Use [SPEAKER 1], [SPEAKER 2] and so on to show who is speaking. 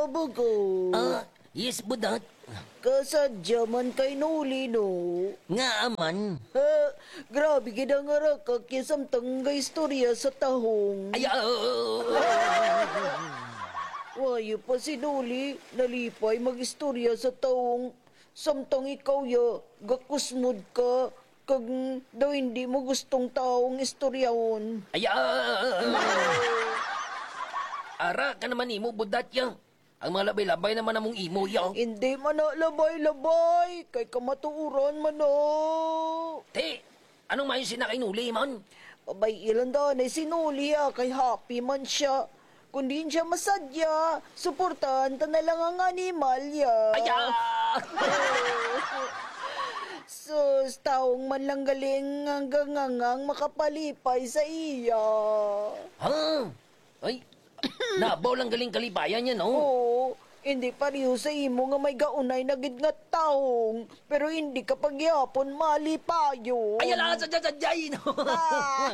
[SPEAKER 1] bugo.
[SPEAKER 2] Yes, budat.
[SPEAKER 1] Kasadya man kay Noli, no?
[SPEAKER 2] Nga aman.
[SPEAKER 1] Ha, grabe gida nga rakak samtang nga istorya sa tahong.
[SPEAKER 2] Ay,
[SPEAKER 1] Wayo pa si Noli, nalipay mag-istorya sa tahong. Samtang ikaw ya, gakusmod ka. Kag daw hindi mo gustong taong istoryahon.
[SPEAKER 2] ay, Ara ka naman imo, budat ya. Ang mga labay-labay naman namong imo ya.
[SPEAKER 1] Hindi man na labay-labay, kay kamatuuran man na.
[SPEAKER 2] Te, anong mayon sinakainuli man?
[SPEAKER 1] Abay ilan daw na sinuli kay happy man siya. Kundi siya masadya, suportahan ta na lang ang animal ya.
[SPEAKER 2] Ay,
[SPEAKER 1] Sus, taong man lang galing hanggang ngangang makapalipay sa iya.
[SPEAKER 2] Ha? Ay, nabaw lang galing kalibayan niya, no?
[SPEAKER 1] Oo, hindi pareho sa imo nga may gaunay na gid nga taong, pero hindi ka pagyapon malipayo.
[SPEAKER 2] Ay, ala, sadyay, no?
[SPEAKER 1] Ah.